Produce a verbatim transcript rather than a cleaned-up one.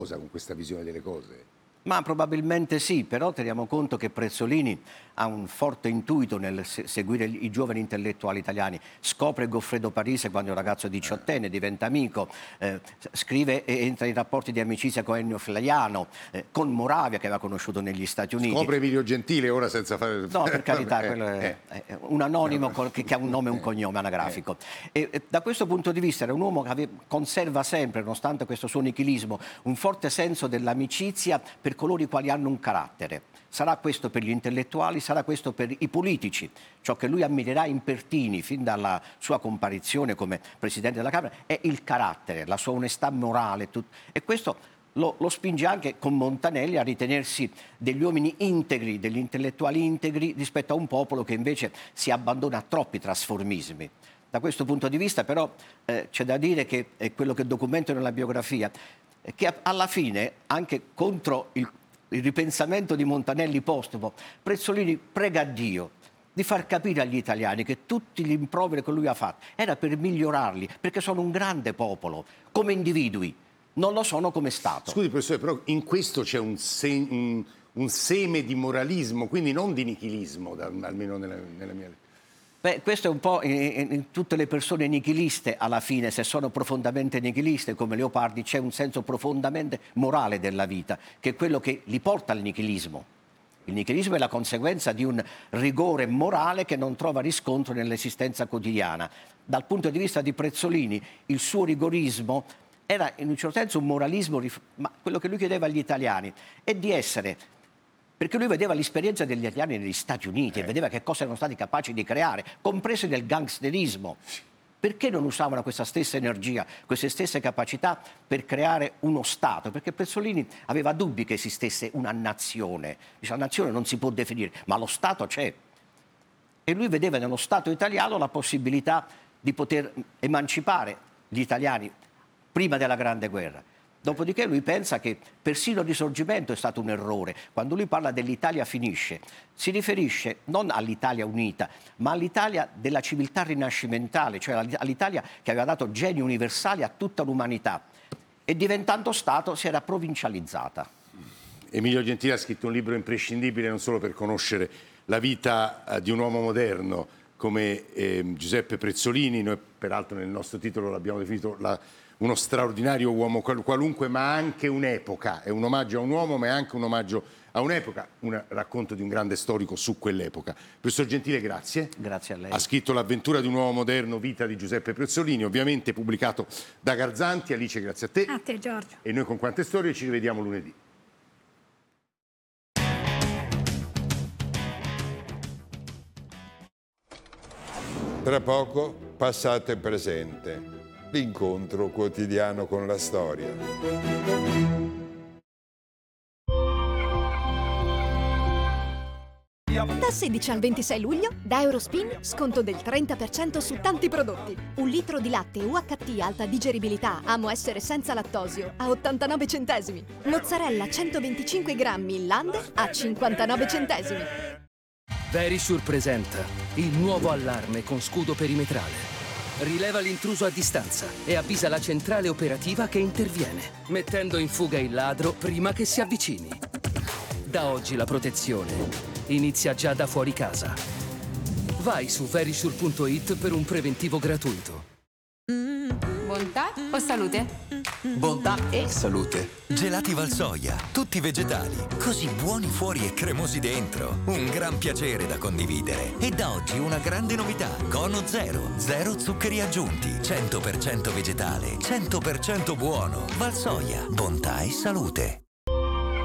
con questa visione delle cose. Ma probabilmente sì, però teniamo conto che Prezzolini ha un forte intuito nel se- seguire i giovani intellettuali italiani. Scopre Goffredo Parise quando è un ragazzo diciottenne, diventa amico, eh, scrive e entra in rapporti di amicizia con Ennio Flaiano, eh, con Moravia che aveva conosciuto negli Stati Uniti. Scopre Emilio Gentile ora senza fare... No, per carità, eh, quello è, eh. è un anonimo col- che, che ha un nome e un cognome anagrafico. E, e da questo punto di vista era un uomo che ave- conserva sempre, nonostante questo suo nichilismo, un forte senso dell'amicizia per coloro i quali hanno un carattere. Sarà questo per gli intellettuali, sarà questo per i politici. Ciò che lui ammirerà in Pertini fin dalla sua comparizione come Presidente della Camera è il carattere, la sua onestà morale. Tut- e questo lo, lo spinge anche con Montanelli a ritenersi degli uomini integri, degli intellettuali integri rispetto a un popolo che invece si abbandona a troppi trasformismi. Da questo punto di vista però eh, c'è da dire che è quello che documento nella biografia, eh, che alla fine anche contro il il ripensamento di Montanelli postumo, Prezzolini prega Dio di far capire agli italiani che tutti gli improveri che lui ha fatto era per migliorarli, perché sono un grande popolo, come individui, non lo sono come Stato. Scusi professore, però in questo c'è un, se- un, un seme di moralismo, quindi non di nichilismo, da, almeno nella, nella mia... Beh, questo è un po' in, in tutte le persone nichiliste, alla fine, se sono profondamente nichiliste come Leopardi, c'è un senso profondamente morale della vita, che è quello che li porta al nichilismo. Il nichilismo è la conseguenza di un rigore morale che non trova riscontro nell'esistenza quotidiana. Dal punto di vista di Prezzolini, il suo rigorismo era in un certo senso un moralismo, ma quello che lui chiedeva agli italiani è di essere... perché lui vedeva l'esperienza degli italiani negli Stati Uniti eh. e vedeva che cosa erano stati capaci di creare, compresi nel gangsterismo. Perché non usavano questa stessa energia, queste stesse capacità per creare uno Stato? Perché Prezzolini aveva dubbi che esistesse una nazione. Dice, la nazione non si può definire, ma lo Stato c'è. E lui vedeva nello Stato italiano la possibilità di poter emancipare gli italiani prima della Grande Guerra. Dopodiché lui pensa che persino il Risorgimento è stato un errore. Quando lui parla dell'Italia finisce, si riferisce non all'Italia unita, ma all'Italia della civiltà rinascimentale, cioè all'Italia che aveva dato geni universali a tutta l'umanità. E diventando Stato si era provincializzata. Emilio Gentile ha scritto un libro imprescindibile non solo per conoscere la vita eh, di un uomo moderno come eh, Giuseppe Prezzolini, noi peraltro nel nostro titolo l'abbiamo definito la uno straordinario uomo qualunque, ma anche un'epoca. È un omaggio a un uomo, ma è anche un omaggio a un'epoca, un racconto di un grande storico su quell'epoca. Professor Gentile, grazie. Grazie a lei. Ha scritto L'avventura di un uomo moderno, vita di Giuseppe Prezzolini, ovviamente pubblicato da Garzanti. Alice, grazie a te. A te, Giorgio. E noi con Quante Storie ci rivediamo lunedì. Tra poco, passato e presente. L'incontro quotidiano con la storia. Da sedici al ventisei luglio, da Eurospin, sconto del trenta per cento su tanti prodotti. Un litro di latte U H T alta digeribilità, amo essere senza lattosio, a ottantanove centesimi. Mozzarella centoventicinque grammi in Land a cinquantanove centesimi. Verisure presenta il nuovo allarme con scudo perimetrale. Rileva l'intruso a distanza e avvisa la centrale operativa che interviene, mettendo in fuga il ladro prima che si avvicini. Da oggi la protezione inizia già da fuori casa. Vai su verisure punto it per un preventivo gratuito. Bontà o salute? Bontà e salute. Gelati Valsoia, tutti vegetali, così buoni fuori e cremosi dentro. Un gran piacere da condividere. E da oggi una grande novità. Cono zero, zero zuccheri aggiunti, cento per cento vegetale, cento per cento buono. Valsoia, bontà e salute.